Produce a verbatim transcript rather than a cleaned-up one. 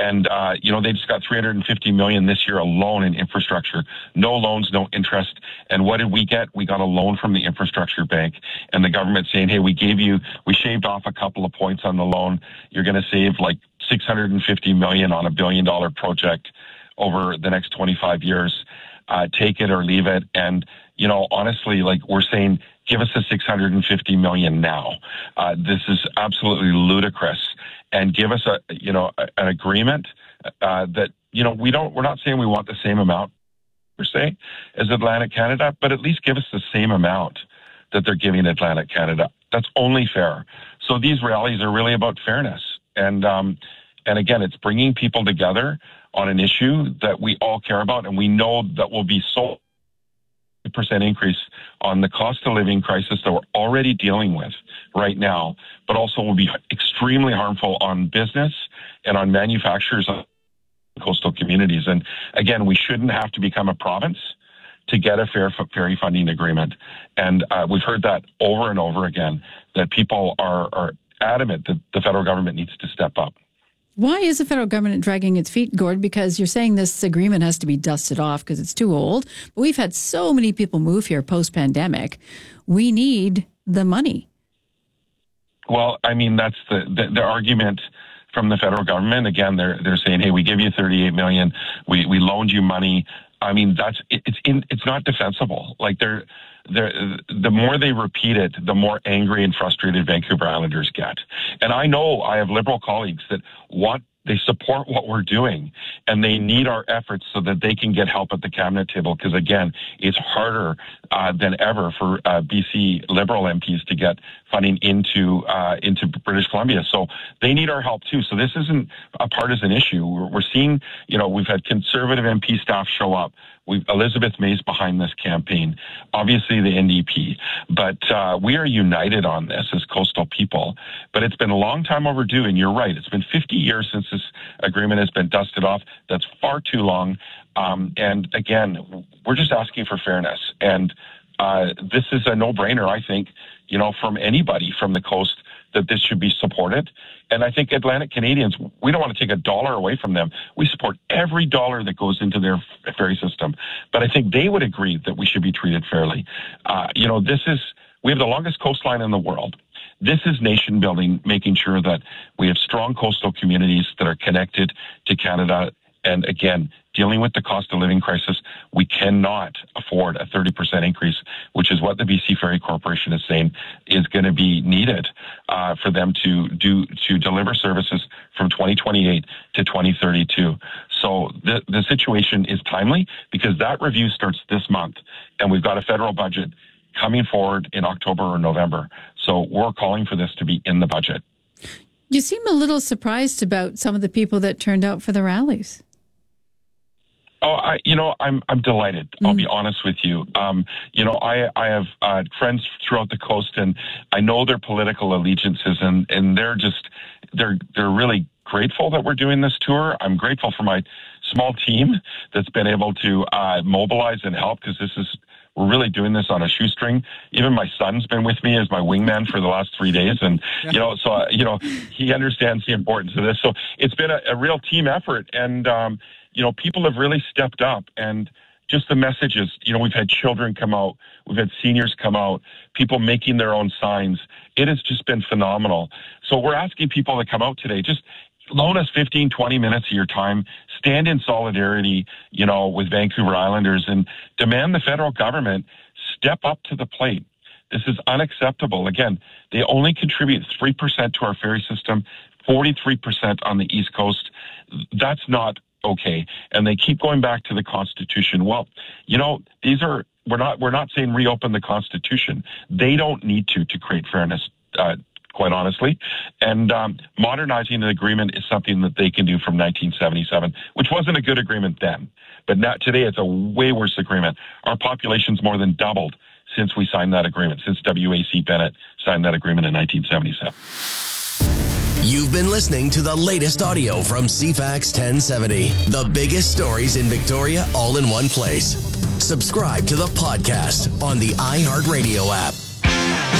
And, uh, you know, they just got three hundred fifty million dollars this year alone in infrastructure. No loans, no interest. And what did we get? We got a loan from the infrastructure bank, and the government saying, hey, we gave you, we shaved off a couple of points on the loan. You're going to save like six hundred fifty million dollars on a billion dollar project over the next twenty-five years. Uh, take it or leave it. And, you know, honestly, like we're saying, give us the six hundred fifty million dollars now. Uh, this is absolutely ludicrous. And give us a, you know, a, an agreement uh, that, you know, we don't, we're not saying we want the same amount per se as Atlantic Canada, but at least give us the same amount that they're giving Atlantic Canada. That's only fair. So these rallies are really about fairness. And, um, and again, it's bringing people together on an issue that we all care about, and we know that will be so percent increase on the cost of living crisis that we're already dealing with right now, but also will be extremely harmful on business and on manufacturers of coastal communities. And again, we shouldn't have to become a province to get a fair ferry funding agreement. And uh, we've heard that over and over again, that people are, are adamant that the federal government needs to step up. Why is the federal government dragging its feet, Gord? Because you're saying this agreement has to be dusted off because it's too old. But we've had so many people move here post-pandemic. We need the money. Well, I mean, that's the, the, the argument from the federal government. Again, they're they're saying, hey, we give you thirty-eight million dollars. We we loaned you money. I mean, that's it, it's in, it's not defensible. Like they're they're the more they repeat it, the more angry and frustrated Vancouver Islanders get. And I know I have Liberal colleagues that want, they support what we're doing, and they need our efforts so that they can get help at the cabinet table. Because again, it's harder uh, than ever for uh, B C Liberal M Ps to get funding into uh, into British Columbia. So they need our help too. So this isn't a partisan issue. We're, we're seeing, you know, we've had Conservative M P staff show up. We've, Elizabeth May's behind this campaign, obviously the N D P, but uh, we are united on this as coastal people. But it's been a long time overdue, and you're right. It's been fifty years since this agreement has been dusted off. That's far too long. Um, and again, we're just asking for fairness. And uh, this is a no-brainer, I think, you know, from anybody from the coast, that this should be supported. And I think Atlantic Canadians, we don't want to take a dollar away from them. We support every dollar that goes into their ferry system. But I think they would agree that we should be treated fairly. Uh, you know, this is, we have the longest coastline in the world. This is nation building, making sure that we have strong coastal communities that are connected to Canada. And again, dealing with the cost of living crisis, we cannot afford a thirty percent increase, which is what the B C Ferry Corporation is saying is going to be needed uh, for them to do to deliver services from twenty twenty-eight to twenty thirty-two. So the, the situation is timely because that review starts this month, and we've got a federal budget coming forward in October or November. So we're calling for this to be in the budget. You seem a little surprised about some of the people that turned out for the rallies. Oh, I, you know, I'm I'm delighted. Mm-hmm. I'll be honest with you. Um, you know, I I have uh, friends throughout the coast, and I know their political allegiances, and, and they're just they're they're really grateful that we're doing this tour. I'm grateful for my small team that's been able to uh, mobilize and help, because this is we're really doing this on a shoestring. Even my son's been with me as my wingman for the last three days, and you know, so uh, you know, he understands the importance of this. So it's been a, a real team effort, and. Um, You know, people have really stepped up, and just the messages, you know, we've had children come out, we've had seniors come out, people making their own signs. It has just been phenomenal. So we're asking people to come out today, just loan us fifteen, twenty minutes of your time, stand in solidarity, you know, with Vancouver Islanders, and demand the federal government step up to the plate. This is unacceptable. Again, they only contribute three percent to our ferry system, forty-three percent on the East Coast. That's not okay. And they keep going back to the Constitution. Well, you know, these are, we're not, we're not saying reopen the Constitution. They don't need to, to create fairness, uh, quite honestly. And um, modernizing the agreement is something that they can do from nineteen seventy-seven, which wasn't a good agreement then. But now, today it's a way worse agreement. Our population's more than doubled since we signed that agreement, since W A C Bennett signed that agreement in nineteen seventy-seven. You've been listening to the latest audio from C FAX ten seventy. The biggest stories in Victoria all in one place. Subscribe to the podcast on the iHeartRadio app.